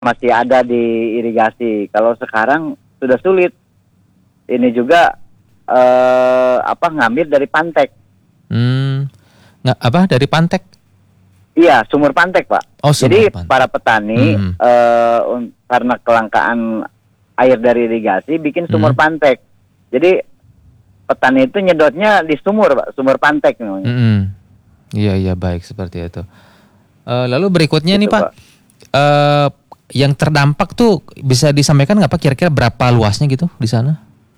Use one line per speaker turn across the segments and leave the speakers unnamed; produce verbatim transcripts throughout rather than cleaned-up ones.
masih ada di irigasi. Kalau sekarang sudah sulit. Ini juga eh, apa ngambil dari Pantek.
Hmm, nggak apa dari Pantek?
Iya, sumur Pantek, Pak.
Oh, sumur
Jadi
Pantek.
para petani
Hmm.
eh, un- karena kelangkaan air dari irigasi bikin sumur
Hmm.
Pantek. Jadi petani itu nyedotnya di sumur, Pak, sumur Pantek namanya.
Mm-mm. Iya iya baik seperti itu. Eh, lalu berikutnya nih
Gitu,
Pak,
Pak.
eh, yang terdampak tuh bisa disampaikan nggak Pak kira-kira berapa luasnya gitu di sana?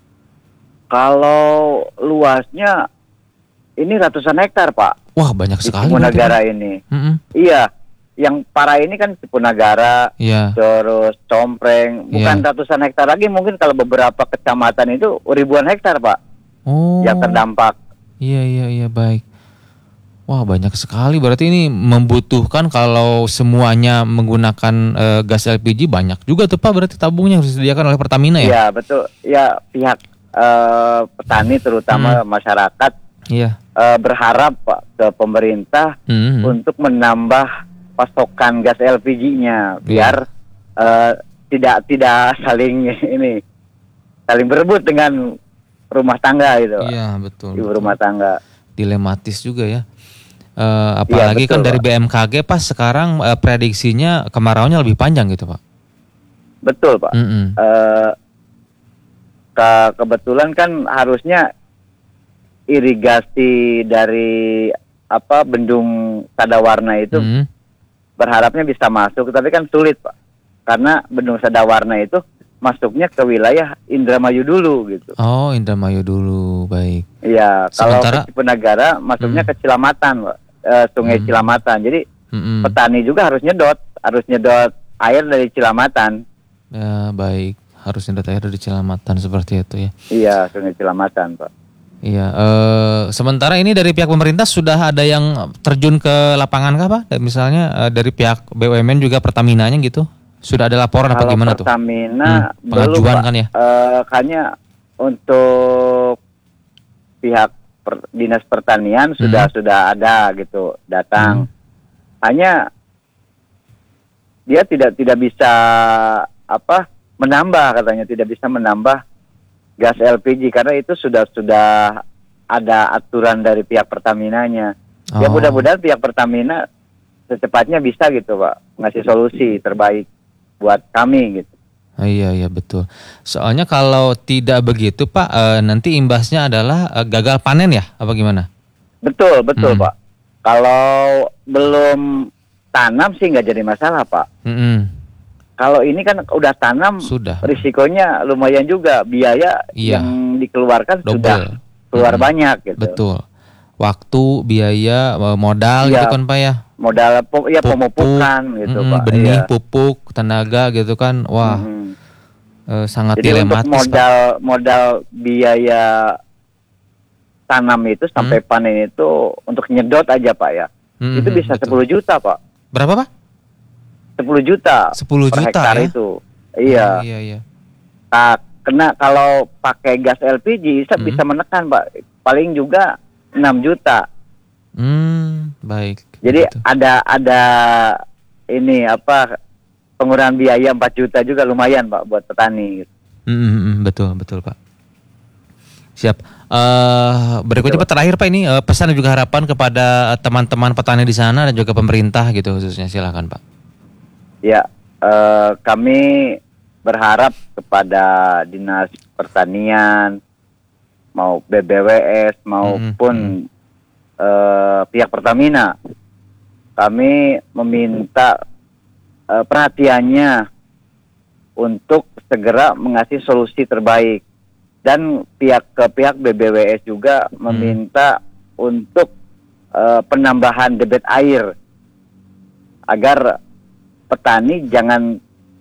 Kalau luasnya ini ratusan hektar, Pak,
Wah banyak
di
sekali. berarti,
Cipunagara
Pak.
ini.
Mm-mm.
Iya, yang parah ini kan Cipunagara,
Iya.
terus Compreng, bukan
Iya.
ratusan hektar lagi, mungkin kalau beberapa kecamatan itu ribuan hektar, Pak,
Oh.
yang terdampak.
Iya iya iya baik. Wah banyak sekali berarti ini membutuhkan kalau semuanya menggunakan eh, gas L P G banyak juga tuh Pak berarti tabungnya harus disediakan oleh Pertamina ya?
Iya, betul. Ya, pihak eh, petani terutama masyarakat
Iya.
eh, berharap, Pak, ke pemerintah
Mhm.
untuk menambah pasokan gas L P G-nya biar eh, tidak tidak saling ini saling berebut dengan rumah tangga gitu, Pak.
Iya betul.
Ibu
betul.
rumah tangga.
Dilematis juga ya. Eh, apalagi
Iya, betul,
kan dari
Pak.
B M K G pas sekarang eh, prediksinya kemarauannya lebih panjang gitu Pak.
Betul, Pak.
Mm-mm.
Eh, ke- kebetulan kan harusnya irigasi dari apa bendung Sadawarna itu
Mm.
berharapnya bisa masuk, tapi kan sulit, Pak, karena bendung Sadawarna itu masuknya ke wilayah Indramayu dulu gitu.
Oh Indramayu dulu baik.
Iya, kalau
Sementara-
ke Cipunagara masuknya
Hmm.
ke Cilamatan, Pak. Eh, Sungai
Hmm.
Cilamatan. Jadi
Mm-mm.
petani juga harus nyedot, harus nyedot air dari Cilamatan.
Ya baik harusnya data air dari Cilamatan seperti itu ya.
Iya, Sungai Cilamatan, Pak.
Iya. Eh, sementara ini dari pihak pemerintah sudah ada yang terjun ke lapangan kah Pak? Dan misalnya eh, dari pihak B U M N juga Pertaminanya gitu. Sudah ada laporan apa
Kalau
gimana tuh?
Pertamina
Hmm,
belum,
pengajuan
Pak.
kan ya?
Eh, hanya untuk pihak per- dinas pertanian sudah
Hmm.
sudah ada gitu datang.
Hmm.
Hanya dia tidak tidak bisa apa menambah, katanya tidak bisa menambah gas L P G karena itu sudah sudah ada aturan dari pihak Pertaminanya. Ya
Oh.
mudah-mudahan pihak Pertamina secepatnya bisa gitu, Pak, ngasih solusi terbaik buat kami gitu.
Oh, iya iya betul. Soalnya kalau tidak begitu Pak, eh, nanti imbasnya adalah eh, gagal panen ya, apa gimana?
Betul, betul,
Hmm.
Pak. Kalau belum tanam sih nggak jadi masalah, Pak.
Mm-mm.
Kalau ini kan udah tanam,
Sudah.
risikonya lumayan juga, biaya
Iya.
yang dikeluarkan
Double.
sudah keluar
Mm-mm.
banyak gitu.
Betul. Waktu, biaya, eh, modal
Iya.
gitu kan Pak ya.
Modal po- ya
Pupuk,
pemupukan gitu,
mm-mm,
Pak.
benih,
Iya.
pupuk, tenaga gitu kan. Wah,
Mhm.
eh, sangat
Jadi untuk
dilematis Pak.
modal modal biaya tanam itu sampai
Hmm.
panen itu untuk nyedot aja, Pak, ya.
Mm-mm,
Itu bisa
betul.
sepuluh juta, Pak.
Berapa Pak?
sepuluh juta
sepuluh
per
juta
hektar
ya?
itu. Iya.
Oh, iya iya.
Nah, kena kalau pakai gas L P G bisa,
Hmm.
bisa menekan, Pak. Paling juga enam juta.
Hmm, baik.
Jadi
Gitu.
ada ada ini apa pengurangan biaya empat juta juga lumayan, Pak, buat petani.
Mm, mm, mm, betul betul Pak. Siap. Eh berikutnya Pak, terakhir Pak, ini eh, pesan dan juga harapan kepada teman-teman petani di sana dan juga pemerintah gitu khususnya, silakan Pak.
Ya, eh, kami berharap kepada Dinas Pertanian, mau B B W S maupun eh, pihak Pertamina, kami meminta eh, perhatiannya untuk segera mengasih solusi terbaik, dan pihak ke pihak B B W S juga meminta untuk eh, penambahan debit air agar petani jangan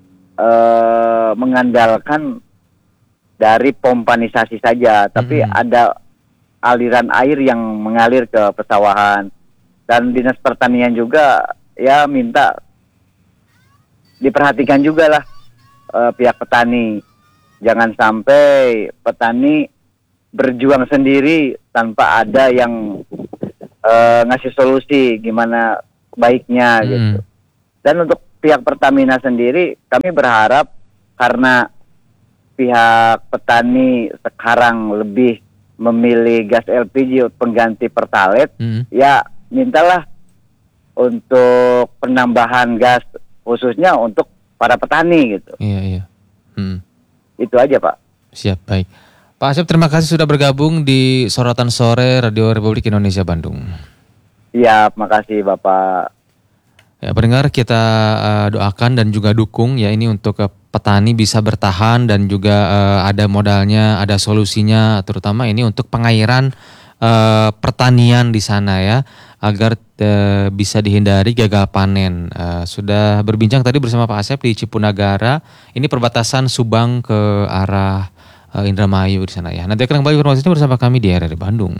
eh, mengandalkan dari pompanisasi saja, tapi
Mm-mm.
ada aliran air yang mengalir ke pesawahan. Dan Dinas Pertanian juga ya minta diperhatikan juga lah eh, pihak petani. Jangan sampai petani berjuang sendiri tanpa ada yang eh, ngasih solusi gimana baiknya
Mm.
gitu. Dan untuk pihak Pertamina sendiri kami berharap karena pihak petani sekarang lebih memilih gas L P G pengganti Pertalite,
Hmm.
ya mintalah untuk penambahan gas khususnya untuk para petani gitu.
Iya, iya. Hmm.
Itu aja Pak.
Siap, baik. Pak Asep, terima kasih sudah bergabung di Sorotan Sore Radio Republik Indonesia Bandung.
Iya, makasih Bapak.
Ya, pendengar, kita uh, doakan dan juga dukung ya ini untuk uh, petani bisa bertahan dan juga uh, ada modalnya, ada solusinya, terutama ini untuk pengairan uh, pertanian di sana ya, agar uh, bisa dihindari gagal panen. Uh, sudah berbincang tadi bersama Pak Asep di Cipunagara, ini perbatasan Subang ke arah uh, Indramayu di sana ya. Nanti akan kembali informasinya bersama kami di R R I Bandung.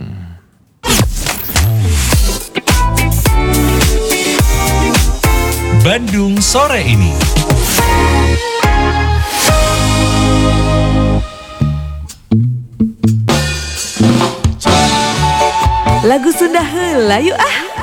Bandung sore ini.
Lagu Sunda heula yuk ah.